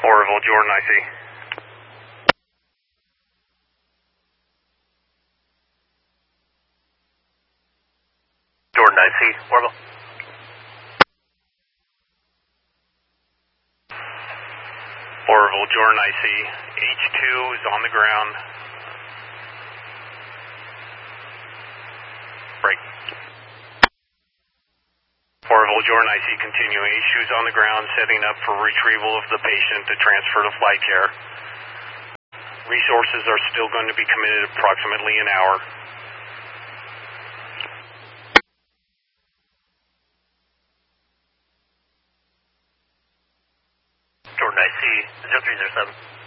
Orville, Jordan, I see. Jordan, I see. Orville. Orville, Jordan, I see. H2 is on the ground. Break. Orville, Jordan, I see. Continuing. H2 is on the ground, setting up for retrieval of the patient to transfer to flight care. Resources are still going to be committed approximately an hour. Jordan, I see. 0307.